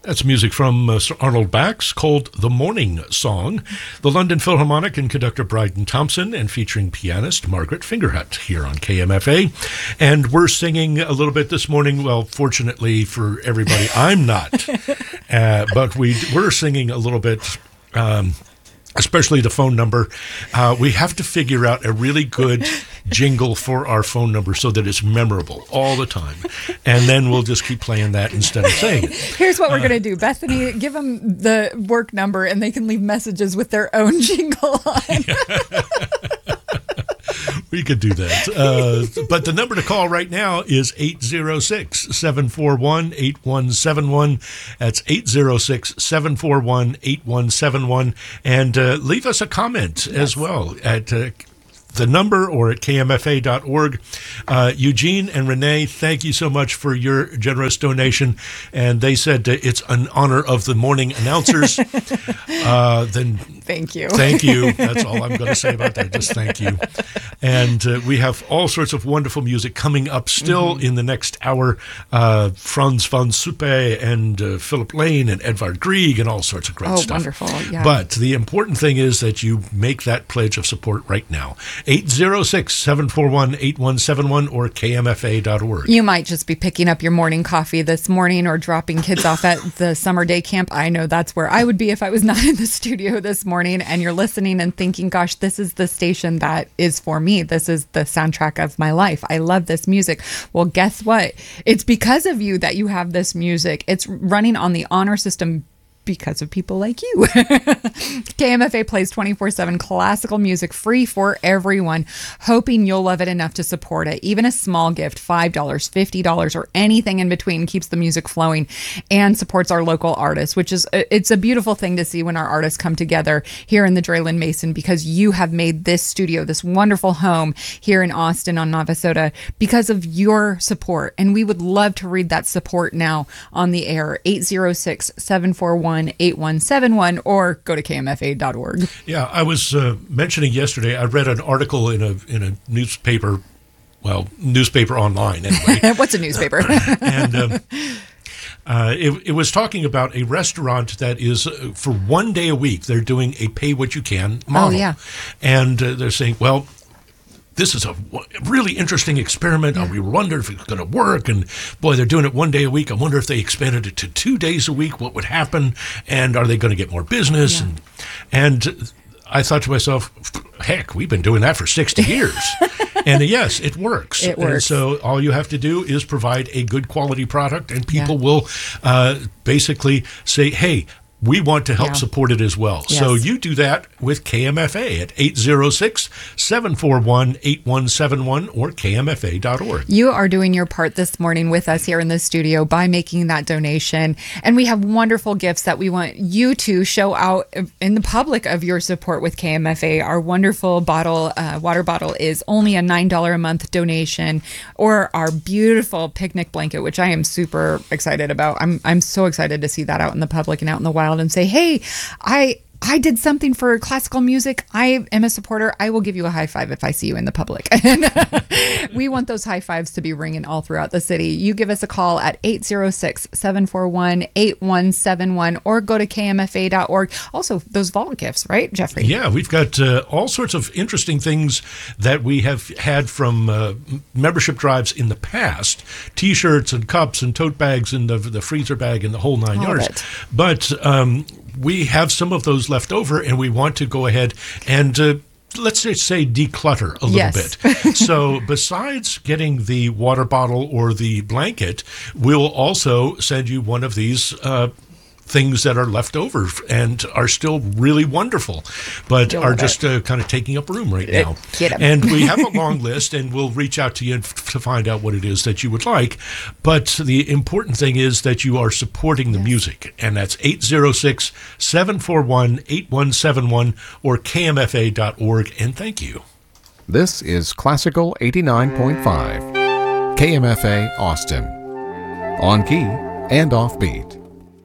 That's music from Sir Arnold Bax called The Morning Song. The London Philharmonic and conductor Bryden Thompson and featuring pianist Margaret Fingerhut here on KMFA. And we're singing a little bit this morning. Well, fortunately for everybody, I'm not. But we're singing a little bit, especially the phone number. We have to figure out a really good jingle for our phone number so that it's memorable all the time. And then we'll just keep playing that instead of saying it. Here's what we're going to do. Bethany, give them the work number and they can leave messages with their own jingle on. We could do that. But the number to call right now is 806-741-8171. That's 806-741-8171. And leave us a comment as well at the number or at kmfa.org. Eugene and Renee, thank you so much for your generous donation. And they said it's an honor of the morning announcers. Then thank you. Thank you. That's all I'm going to say about that. Just thank you. And we have all sorts of wonderful music coming up still in the next hour. Frans van Suppe and Philip Lane and Edvard Grieg and all sorts of great stuff. Oh, wonderful. Yeah. But the important thing is that you make that pledge of support right now. 806-741-8171 or kmfa.org. You might just be picking up your morning coffee this morning or dropping kids off at the summer day camp. I know that's where I would be if I was not in the studio this morning, and you're listening and thinking, gosh, this is the station that is for me. This is the soundtrack of my life. I love this music. Well, guess what? It's because of you that you have this music. It's running on the honor system because of people like you. KMFA plays 24/7 classical music free for everyone, hoping you'll love it enough to support it. Even a small gift, $5, $50, or anything in between keeps the music flowing and supports our local artists, which is, it's a beautiful thing to see when our artists come together here in the Drayland Mason, because you have made this studio, this wonderful home here in Austin on Navasota because of your support. And we would love to read that support now on the air. 806-741-8171 or go to kmfa.org. Yeah, I was mentioning yesterday, I read an article in a newspaper, well, newspaper online anyway. What's a newspaper? And it was talking about a restaurant that is, for one day a week, they're doing a pay-what-you-can model. Oh, yeah. And they're saying, well, this is a really interesting experiment. We wonder if it's going to work. And boy, they're doing it one day a week. I wonder if they expanded it to 2 days a week, what would happen? And are they going to get more business? Yeah. And I thought to myself, heck, we've been doing that for 60 years. And yes, it works. It works. And so all you have to do is provide a good quality product, and people will basically say, hey, we want to help support it as well. Yes. So you do that with KMFA at 806-741-8171 or kmfa.org. You are doing your part this morning with us here in the studio by making that donation. And we have wonderful gifts that we want you to show out in the public of your support with KMFA. Our wonderful water bottle is only a $9 a month donation, or our beautiful picnic blanket, which I am super excited about. I'm so excited to see that out in the public and out in the wild and say, hey, I did something for classical music. I am a supporter. I will give you a high five if I see you in the public. We want those high fives to be ringing all throughout the city. You give us a call at 806-741-8171 or go to kmfa.org. Also, those vault gifts, right, Jeffrey? Yeah, we've got all sorts of interesting things that we have had from membership drives in the past. T-shirts and cups and tote bags and the freezer bag and the whole nine yards. But we have some of those left over, and we want to go ahead and let's just say declutter a little bit. So besides getting the water bottle or the blanket, we'll also send you one of these things that are left over and are still really wonderful, but are just kind of taking up room right now. And we have a long list, and we'll reach out to you to find out what it is that you would like. But the important thing is that you are supporting the music, and that's 806-741-8171 or kmfa.org, and thank you. This is Classical 89.5, KMFA Austin, on key and offbeat.